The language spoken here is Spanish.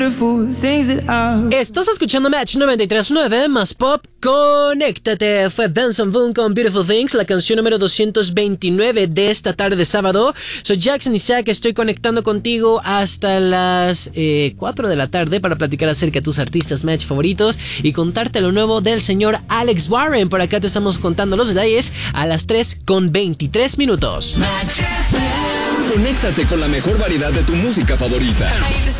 Estás escuchando Match 93.9 más pop. Conéctate. Fue Benson Boone con Beautiful Things, la canción número 229 de esta tarde de sábado. Soy Jackson Isaac, estoy conectando contigo hasta las 4 de la tarde para platicar acerca de tus artistas Match favoritos y contarte lo nuevo del señor Alex Warren. Por acá te estamos contando los detalles a las 3:23 minutos. Conéctate con la mejor variedad de tu música favorita.